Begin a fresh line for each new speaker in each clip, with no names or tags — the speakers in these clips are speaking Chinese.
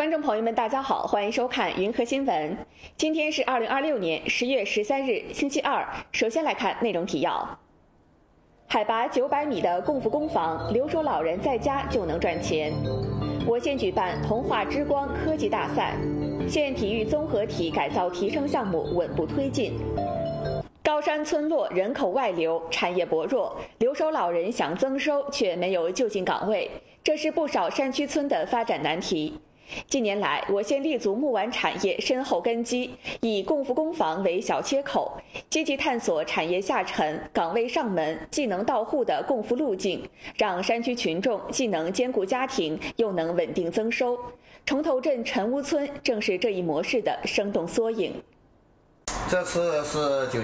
观众朋友们，大家好，欢迎收看云和新闻。今天是2026年10月13日，星期二。首先来看内容提要：海拔900米的共福工房，留守老人在家就能赚钱。我县举办童话之光科技大赛，县体育综合体改造提升项目稳步推进。高山村落人口外流，产业薄弱，留守老人想增收却没有就近岗位，这是不少山区村的发展难题。近年来，我县立足木碗产业深厚根基，以共福工房为小切口，积极探索产业下沉、岗位上门、技能到户的共福路径，让山区群众既能兼顾家庭，又能稳定增收。崇头镇陈屋村正是这一模式的生动缩影。
这次是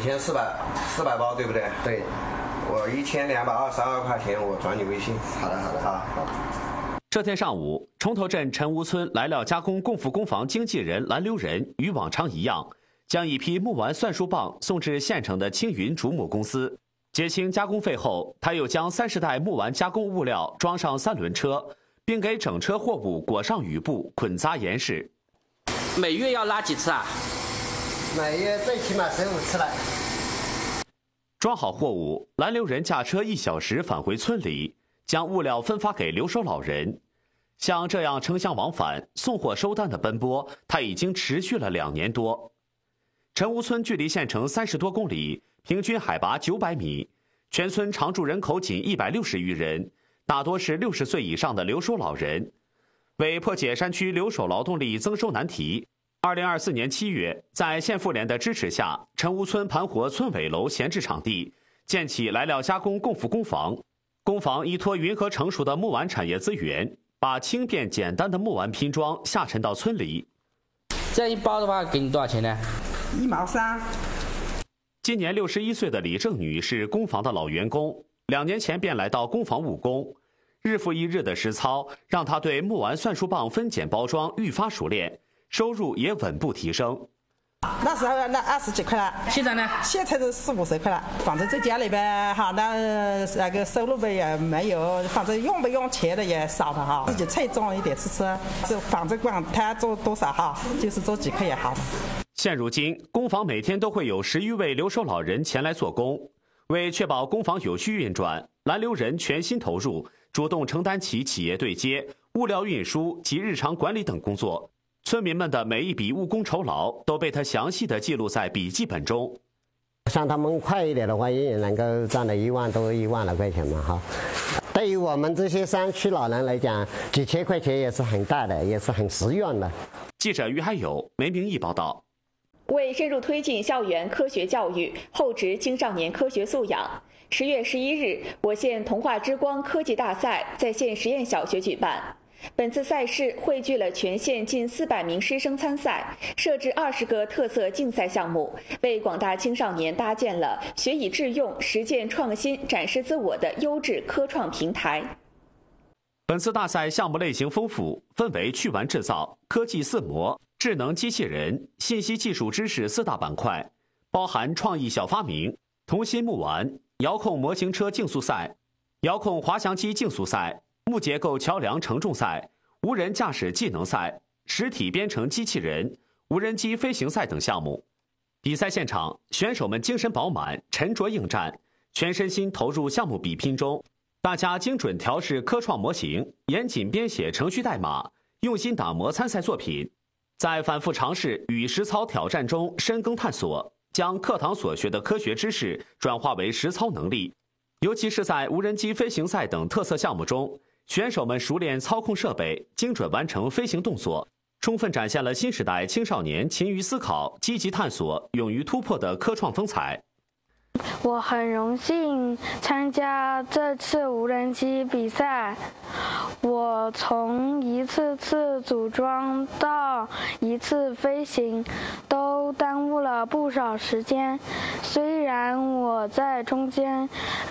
9400包，对不对？
对。
我1222块钱，我转你微信。
好的。
这天上午，崇头镇陈屋村来料加工共福工房经纪人蓝溜人与往常一样，将一批木丸蒜树棒送至县城的青云竹母公司。结清加工费后，他又将30袋木丸加工物料装上3轮车，并给整车货物裹上雨布，捆扎严实。
每月要拉几次啊？
每月最起码15次了。
装好货物，蓝溜人驾车1小时返回村里，将物料分发给留守老人。像这样城乡往返、送货收单的奔波，他已经持续了2年多。陈屋村距离县城30多公里，平均海拔900米，全村常住人口仅160余人，大多是60岁以上的留守老人。为破解山区留守劳动力增收难题，2024年7月，在县妇联的支持下，陈屋村盘活村委楼闲置场地，建起来料加工共福工房。工房依托云和成熟的木碗产业资源，把轻便简单的木碗拼装下沉到村里。
这样一包的话，给你多少钱呢
？1毛3。
今年61岁的李正女是工房的老员工，2年前便来到工房务工，日复一日的实操让她对木丸蒜树棒分拣包装愈发熟练，收入也稳步提升。
那时候那20几块了，
现在呢？
现在都40、50块了。反正在家里边哈，那个收入呗也没有，反正用钱的也少了哈。自己菜种一点吃，就反正管他做多少哈，就是做几克也好了。
现如今，工房每天都会有10余位留守老人前来做工。为确保工房有序运转，蓝溜人全心投入，主动承担起企业对接、物料运输及日常管理等工作。村民们的每一笔务工酬劳都被他详细地记录在笔记本中。
像他们快一点的话，也能够赚了1万多、1万来块钱嘛哈。对于我们这些山区老人来讲，几千块钱也是很大的，也是很实用的。
记者于海友，梅明义报道。
为深入推进校园科学教育，厚植青少年科学素养，10月11日，我县童话之光科技大赛在县实验小学举办。本次赛事汇聚了全县近400名师生参赛，设置20个特色竞赛项目，为广大青少年搭建了学以致用、实践创新、展示自我的优质科创平台。
本次大赛项目类型丰富，分为趣玩制造、科技4模、智能机器人、信息技术知识4大板块，包含创意小发明、童心木玩、遥控模型车竞速赛、遥控滑翔机竞速赛、木结构桥梁承重赛、无人驾驶技能赛、实体编程机器人、无人机飞行赛等项目。比赛现场，选手们精神饱满，沉着应战，全身心投入项目比拼中。大家精准调试科创模型，严谨编写程序代码，用心打磨参赛作品，在反复尝试与实操挑战中深耕探索，将课堂所学的科学知识转化为实操能力。尤其是在无人机飞行赛等特色项目中，选手们熟练操控设备，精准完成飞行动作，充分展现了新时代青少年勤于思考、积极探索、勇于突破的科创风采。
我很荣幸参加这次无人机比赛，我从一次次组装到一次飞行都耽误了不少时间，虽然我在中间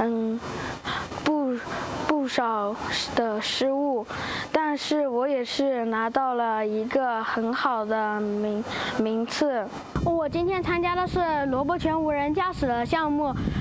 不少的失误，但是我也是拿到了一个很好的名次。
我今天参加的是萝卜泉无人驾驶的项目，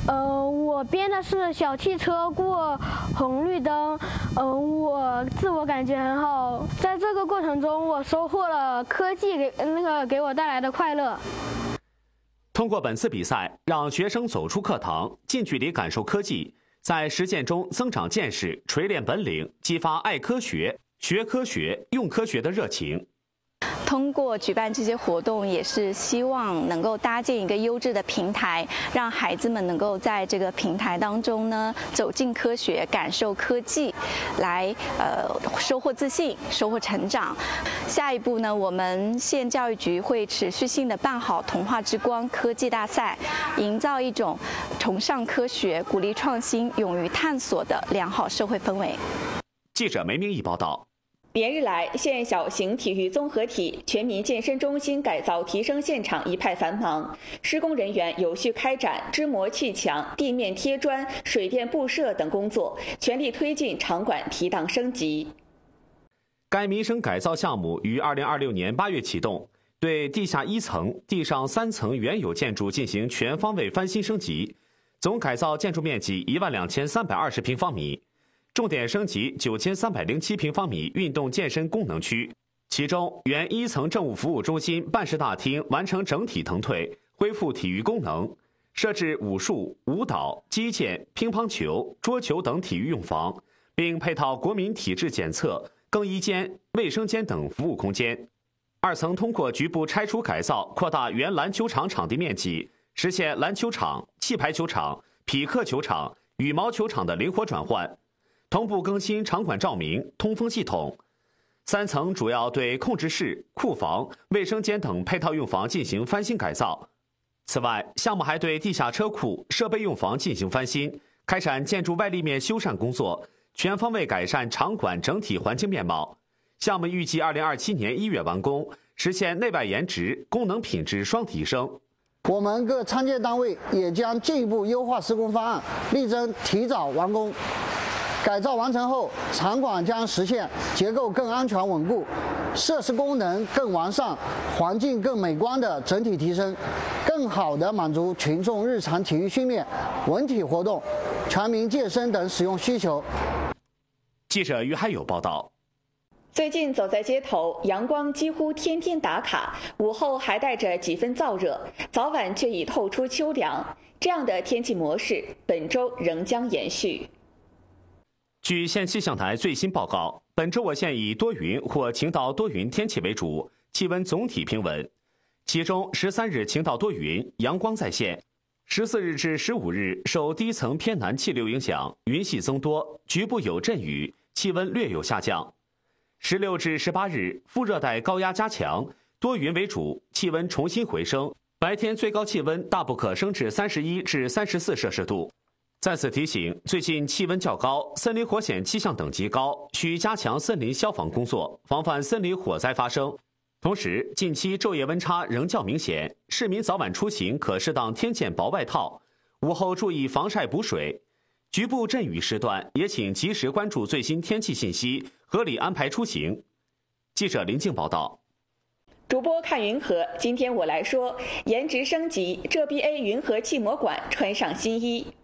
我编的是小汽车过红绿灯，我自我感觉很好。在这个过程中，我收获了科技给我带来的快乐。
通过本次比赛，让学生走出课堂，近距离感受科技，在实践中增长见识、锤炼本领，激发爱科学、学科学、用科学的热情。
通过举办这些活动，也是希望能够搭建一个优质的平台，让孩子们能够在这个平台当中呢，走进科学，感受科技，来收获自信，收获成长。下一步呢，我们县教育局会持续性的办好童话之光科技大赛，营造一种崇尚科学、鼓励创新、勇于探索的良好社会氛围。
记者梅明义报道。
连日来，县小型体育综合体全民健身中心改造提升现场一派繁忙，施工人员有序开展支模砌墙、地面贴砖、水电布设等工作，全力推进场馆提档升级。
该民生改造项目于2026年8月启动，对地下1层、地上3层原有建筑进行全方位翻新升级，总改造建筑面积12320平方米。重点升级9307平方米运动健身功能区，其中原1层政务服务中心办事大厅完成整体腾退，恢复体育功能，设置武术、舞蹈、击剑、乒乓球、桌球等体育用房，并配套国民体质检测、更衣间、卫生间等服务空间。2层通过局部拆除改造，扩大原篮球场场地面积，实现篮球场、气排球场、匹克球场、羽毛球场的灵活转换。同步更新场馆照明、通风系统。3层主要对控制室、库房、卫生间等配套用房进行翻新改造。此外，项目还对地下车库、设备用房进行翻新，开展建筑外立面修缮工作，全方位改善场馆整体环境面貌。项目预计2027年1月完工，实现内外颜值、功能品质双提升。
我们各参建单位也将进一步优化施工方案，力争提早完工。改造完成后，场馆将实现结构更安全稳固、设施功能更完善、环境更美观的整体提升，更好地满足群众日常体育训练、文体活动、全民健身等使用需求。
记者于海友报道。
最近走在街头，阳光几乎天天打卡，午后还带着几分燥热，早晚却已透出秋凉。这样的天气模式本周仍将延续。
据县气象台最新报告，本周我县以多云或晴到多云天气为主，气温总体平稳。其中13日晴到多云，阳光在线；14日至15日受低层偏南气流影响，云系增多，局部有阵雨，气温略有下降。16至18日副热带高压加强，多云为主，气温重新回升，白天最高气温大不可升至31至34摄氏度。再次提醒，最近气温较高，森林火险气象等级高，需加强森林消防工作，防范森林火灾发生。同时，近期昼夜温差仍较明显，市民早晚出行可适当添件薄外套，午后注意防晒补水。局部阵雨时段也请及时关注最新天气信息，合理安排出行。记者林静报道。
主播看云河，今天我来说，颜值升级，浙 BA 云河气膜馆穿上新衣。